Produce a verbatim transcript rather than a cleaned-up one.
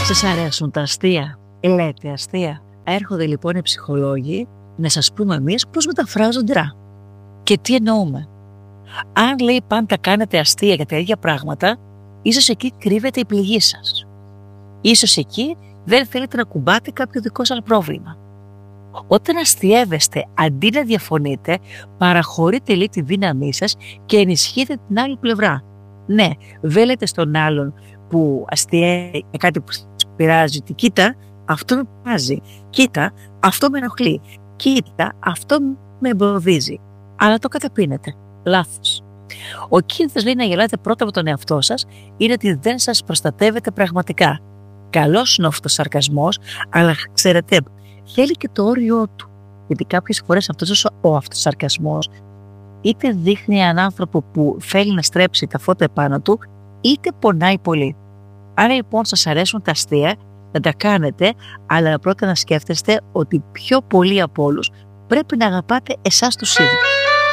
Σας αρέσουν τα αστεία? Λέτε αστεία? Έρχονται λοιπόν οι ψυχολόγοι να σας πούμε εμείς πώς μεταφράζονται. Και τι εννοούμε? Αν λέει πάντα κάνετε αστεία για τα ίδια πράγματα, ίσως εκεί κρύβεται η πληγή σας. Ίσως εκεί δεν θέλετε να κουμπάτε κάποιο δικό σας πρόβλημα. Όταν αστιεύεστε, αντί να διαφωνείτε, παραχωρείτε λίγο τη δύναμή σας και ενισχύετε την άλλη πλευρά. Ναι, δεν λέτε στον άλλον που αστιεύει για κάτι που σας πειράζει, ότι κοίτα, αυτό με πειράζει, κοίτα, αυτό με ενοχλεί, κοίτα, αυτό με εμποδίζει. Αλλά το καταπίνετε. Λάθος. Ο κίνδυνος λέει να γελάτε πρώτα από τον εαυτό σας είναι ότι δεν σας προστατεύετε πραγματικά. Καλός είναι ο αυτοσαρκασμός, αλλά ξέρετε, θέλει και το όριό του. Γιατί κάποιες φορές αυτός ο αυτοσαρκασμός είτε δείχνει έναν άνθρωπο που θέλει να στρέψει τα φώτα επάνω του, είτε πονάει πολύ. Άρα λοιπόν σας αρέσουν τα αστεία, να τα κάνετε, αλλά πρώτα να σκέφτεστε ότι πιο πολύ από όλους πρέπει να αγαπάτε εσάς τους ίδιους.